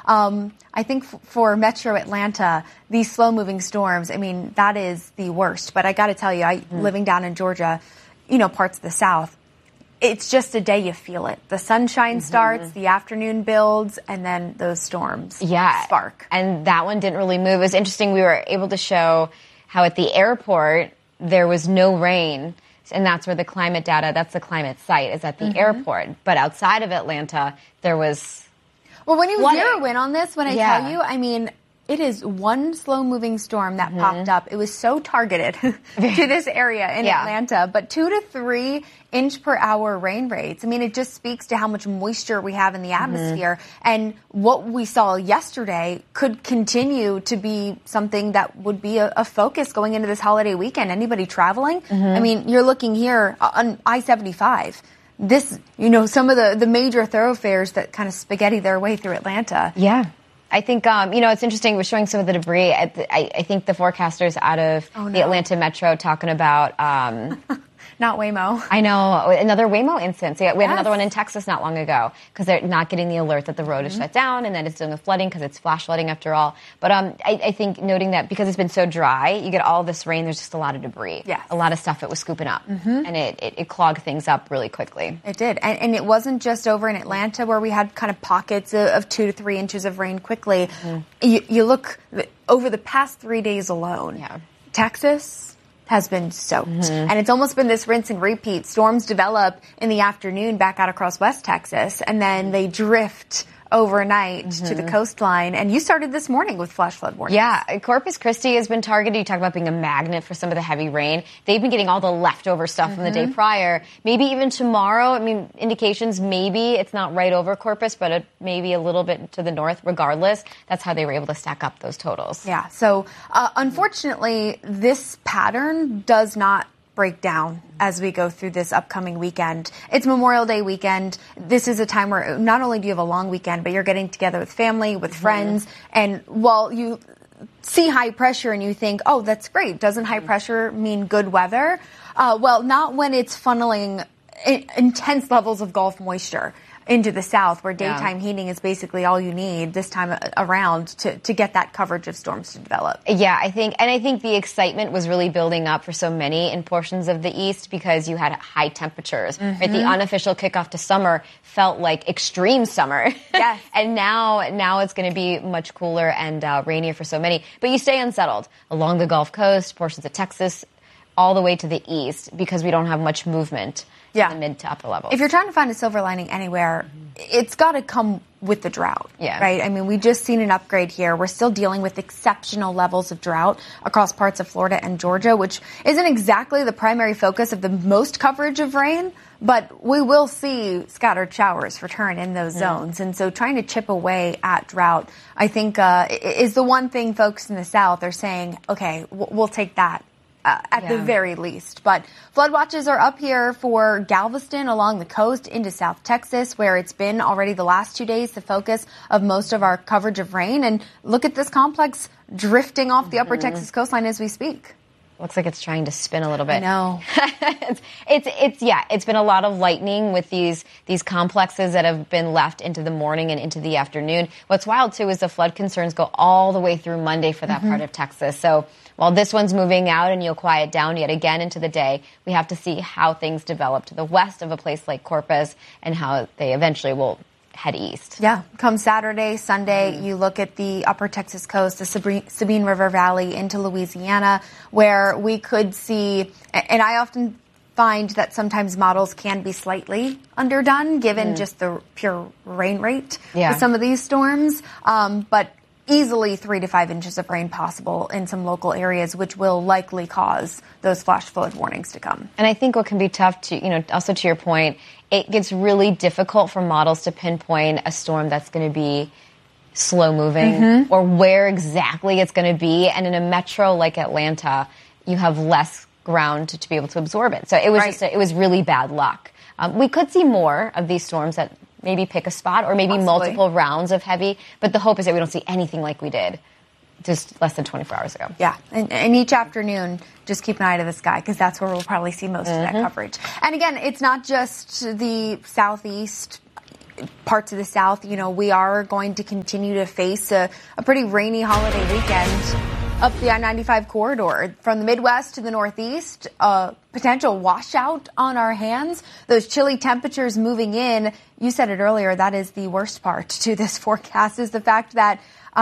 I think for Metro Atlanta, these slow-moving storms, I mean, that is the worst. But I got to tell you, living down in Georgia, parts of the South, it's just a day you feel it. The sunshine starts, the afternoon builds, and then those storms spark. And that one didn't really move. It was interesting. We were able to show how at the airport there was no rain. And that's where the climate data, that's the climate site, is at the airport. But outside of Atlanta, there was... Well, when you zero in on this, when I tell you, I mean, it is one slow-moving storm that popped up. It was so targeted to this area in Atlanta. But 2 to 3 inch per hour rain rates. I mean, it just speaks to how much moisture we have in the atmosphere. And what we saw yesterday could continue to be something that would be a focus going into this holiday weekend. Anybody traveling? I mean, you're looking here on I-75. This, some of the major thoroughfares that kind of spaghetti their way through Atlanta. Yeah. I think, it's interesting. We're showing some of the debris. I think the forecasters out of the Atlanta Metro talking about... Not Waymo. I know. Another Waymo instance. We had another one in Texas not long ago because they're not getting the alert that the road is shut down and that it's dealing with flooding because it's flash flooding after all. But I think noting that because it's been so dry, you get all this rain, there's just a lot of debris. Yes. A lot of stuff that was scooping up. And it clogged things up really quickly. It did. And it wasn't just over in Atlanta where we had kind of pockets of 2 to 3 inches of rain quickly. You look over the past 3 days alone. Yeah. Texas has been soaked. And it's almost been this rinse and repeat. Storms develop in the afternoon back out across West Texas, and then they drift overnight to the coastline. And you started this morning with flash flood warnings. Yeah, Corpus Christi has been targeted. You talk about being a magnet for some of the heavy rain. They've been getting all the leftover stuff from the day prior. Maybe even tomorrow. I mean, indications maybe it's not right over Corpus, but maybe a little bit to the north. Regardless, that's how they were able to stack up those totals. Yeah, so unfortunately, this pattern does not break down as we go through this upcoming weekend. It's Memorial Day weekend. This is a time where not only do you have a long weekend, but you're getting together with family, with friends. And while you see high pressure and you think, oh, that's great, doesn't high pressure mean good weather? Well, not when it's funneling intense levels of Gulf moisture into the south, where daytime heating is basically all you need this time around to get that coverage of storms to develop. Yeah, I think the excitement was really building up for so many in portions of the east because you had high temperatures. Right? The unofficial kickoff to summer felt like extreme summer. Yes. And now it's going to be much cooler and rainier for so many. But you stay unsettled along the Gulf Coast, portions of Texas, all the way to the east because we don't have much movement. In the mid to upper levels. If you're trying to find a silver lining anywhere, it's got to come with the drought. Yeah. Right? I mean, we just seen an upgrade here. We're still dealing with exceptional levels of drought across parts of Florida and Georgia, which isn't exactly the primary focus of the most coverage of rain, but we will see scattered showers return in those zones. And so trying to chip away at drought, I think, is the one thing folks in the South are saying, okay, we'll take that. At the very least. But flood watches are up here for Galveston along the coast into South Texas, where it's been already the last 2 days the focus of most of our coverage of rain. And look at this complex drifting off the upper Texas coastline as we speak. Looks like it's trying to spin a little bit. I know. It's been a lot of lightning with these complexes that have been left into the morning and into the afternoon. What's wild too is the flood concerns go all the way through Monday for that part of Texas. So while this one's moving out and you'll quiet down yet again into the day, we have to see how things develop to the west of a place like Corpus and how they eventually will head east. Yeah. Come Saturday, Sunday, you look at the upper Texas coast, the Sabine River Valley into Louisiana, where we could see, and I often find that sometimes models can be slightly underdone given just the pure rain rate with some of these storms. But easily 3 to 5 inches of rain possible in some local areas, which will likely cause those flash flood warnings to come. And I think what can be tough to, also to your point, it gets really difficult for models to pinpoint a storm that's going to be slow moving or where exactly it's going to be. And in a metro like Atlanta, you have less ground to be able to absorb it. So it was it was really bad luck. We could see more of these storms that maybe pick a spot or maybe multiple rounds of heavy. But the hope is that we don't see anything like we did just less than 24 hours ago. Yeah. And each afternoon, just keep an eye to the sky because that's where we'll probably see most of that coverage. And again, it's not just the southeast. parts of the South, we are going to continue to face a pretty rainy holiday weekend up the I-95 corridor. From the Midwest to the Northeast, potential washout on our hands. Those chilly temperatures moving in. You said it earlier, that is the worst part to this forecast, is the fact that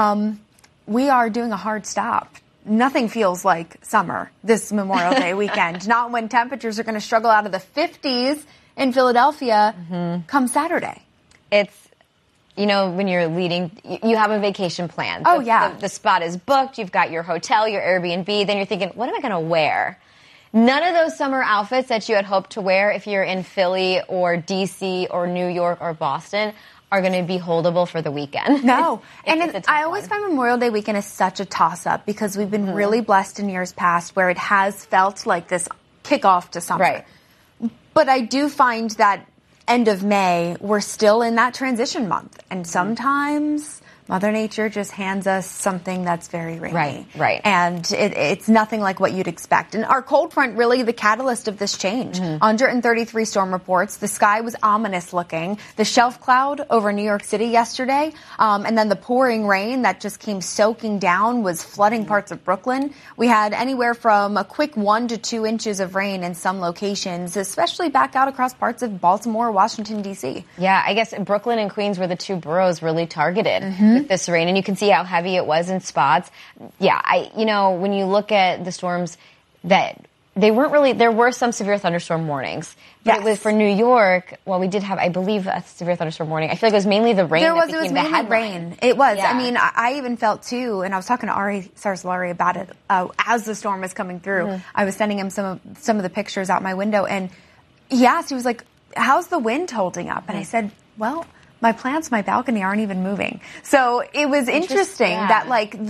we are doing a hard stop. Nothing feels like summer this Memorial Day weekend. Not when temperatures are going to struggle out of the 50s in Philadelphia come Saturday. It's, when you're leading, you have a vacation plan. Oh, yeah. The spot is booked. You've got your hotel, your Airbnb. Then you're thinking, what am I going to wear? None of those summer outfits that you had hoped to wear if you're in Philly or D.C. or New York or Boston are going to be holdable for the weekend. No. I always find Memorial Day weekend is such a toss-up because we've been really blessed in years past where it has felt like this kickoff to summer. Right. But I do find that end of May, we're still in that transition month. And sometimes Mother Nature just hands us something that's very rainy. Right. And it's nothing like what you'd expect. And our cold front really the catalyst of this change. 133 storm reports. The sky was ominous looking. The shelf cloud over New York City yesterday. And then the pouring rain that just came soaking down was flooding parts of Brooklyn. We had anywhere from a quick 1 to 2 inches of rain in some locations, especially back out across parts of Baltimore, Washington, D.C. Yeah, I guess Brooklyn and Queens were the two boroughs really targeted with this rain, and you can see how heavy it was in spots. Yeah, when you look at the storms, that they weren't really. There were some severe thunderstorm warnings, but it was for New York. Well, we did have, I believe, a severe thunderstorm warning. I feel like it was mainly the rain. It was mainly rain. It was. Yeah. I mean, I even felt too, and I was talking to Ari Sarsalari about it as the storm was coming through. I was sending him some of the pictures out my window, and he asked, he was like, "How's the wind holding up?" And I said, "Well, my plants, my balcony aren't even moving." So it was interesting that,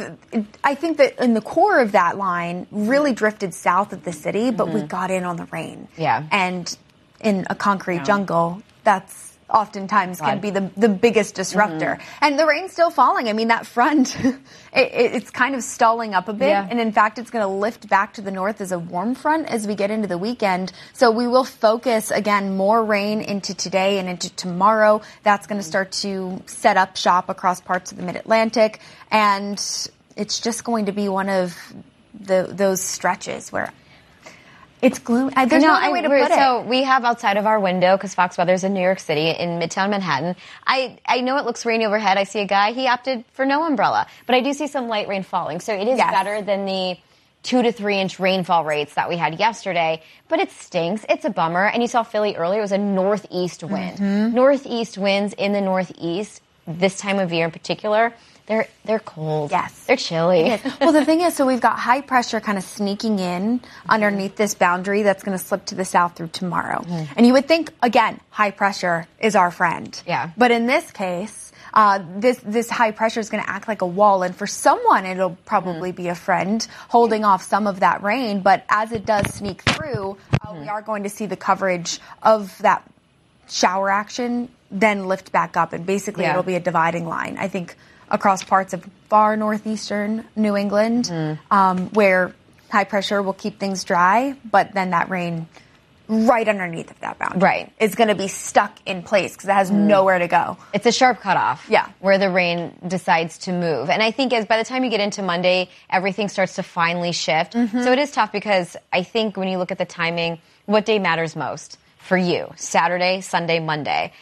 I think that in the core of that line really drifted south of the city, but we got in on the rain. Yeah. And in a concrete jungle, that's oftentimes can be the biggest disruptor. And the rain's still falling. I mean, that front, it's kind of stalling up a bit. Yeah. And in fact, it's going to lift back to the north as a warm front as we get into the weekend. So we will focus, again, more rain into today and into tomorrow. That's going to start to set up shop across parts of the mid-Atlantic. And it's just going to be one of those stretches where it's gloomy. There's no other way to put it. So we have outside of our window, because Fox Weather's in New York City, in Midtown Manhattan. I know it looks rainy overhead. I see a guy. He opted for no umbrella. But I do see some light rain falling. So it is better than the 2 to 3 inch rainfall rates that we had yesterday. But it stinks. It's a bummer. And you saw Philly earlier. It was a northeast wind. Northeast winds in the northeast this time of year in particular. They're cold. Yes. They're chilly. Yes. Well, the thing is, so we've got high pressure kind of sneaking in underneath this boundary that's going to slip to the south through tomorrow. And you would think, again, high pressure is our friend. Yeah. But in this case, this high pressure is going to act like a wall. And for someone, it'll probably be a friend holding off some of that rain. But as it does sneak through, we are going to see the coverage of that shower action then lift back up. And basically, it'll be a dividing line. I think across parts of far northeastern New England, where high pressure will keep things dry, but then that rain right underneath of that boundary is going to be stuck in place because it has nowhere to go. It's a sharp cutoff. Yeah. Where the rain decides to move. And I think by the time you get into Monday, everything starts to finally shift. So it is tough because I think when you look at the timing, what day matters most for you? Saturday, Sunday, Monday.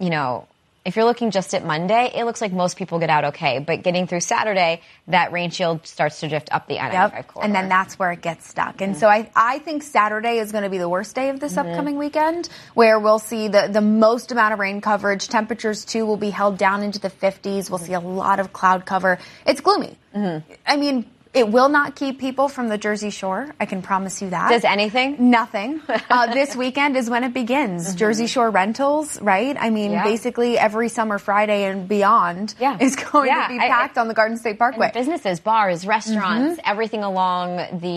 If you're looking just at Monday, it looks like most people get out okay. But getting through Saturday, that rain shield starts to drift up the I-95 corridor. And then that's where it gets stuck. And so I think Saturday is going to be the worst day of this upcoming weekend, where we'll see the most amount of rain coverage. Temperatures, too, will be held down into the 50s. We'll see a lot of cloud cover. It's gloomy. I mean, it will not keep people from the Jersey Shore. I can promise you that. Does anything? Nothing. This weekend is when it begins. Jersey Shore rentals, right? I mean, basically every summer Friday and beyond is going to be packed on the Garden State Parkway. And businesses, bars, restaurants, everything along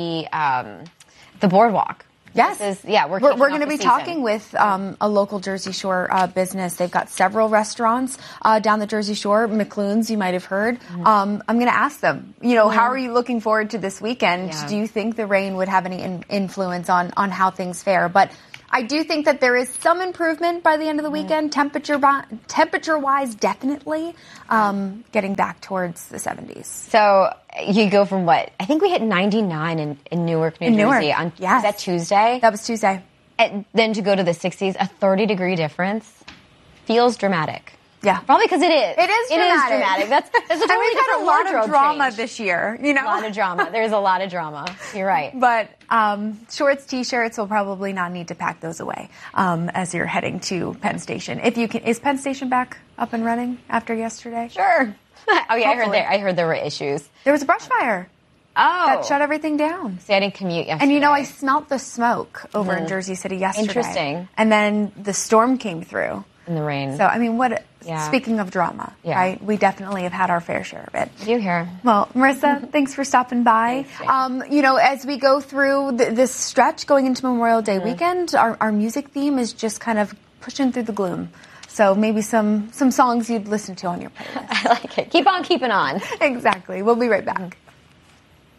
the boardwalk. Yes. We're going to be talking with a local Jersey Shore business. They've got several restaurants down the Jersey Shore. McLuhan's, you might have heard. I'm going to ask them, how are you looking forward to this weekend? Do you think the rain would have any influence on how things fare? But I do think that there is some improvement by the end of the weekend. Temperature-wise, definitely getting back towards the 70s. So you go from what? I think we hit 99 in Newark, New Jersey. Yes. Was that Tuesday? That was Tuesday. And then to go to the 60s, a 30-degree difference feels dramatic. Yeah. Probably because it is. It is dramatic. That's a totally and we've had a lot of drama change. this year, you know? A lot of drama. There's a lot of drama. You're right. But shorts, T-shirts, will probably not need to pack those away as you're heading to Penn Station. If you can, is Penn Station back up and running after yesterday? Sure. Oh, yeah, Hopefully. I heard there were issues. There was a brush fire. Oh. That shut everything down. See, I didn't commute yesterday. And you know, I smelt the smoke over in Jersey City yesterday. Interesting. And then the storm came through. In the rain. So, I mean, speaking of drama, right? We definitely have had our fair share of it. You here. Well, Marissa, thanks for stopping by. You know, as we go through this stretch going into Memorial Day weekend, our music theme is just kind of pushing through the gloom. So maybe some songs you'd listen to on your playlist. I like it. Keep on keeping on. Exactly. We'll be right back.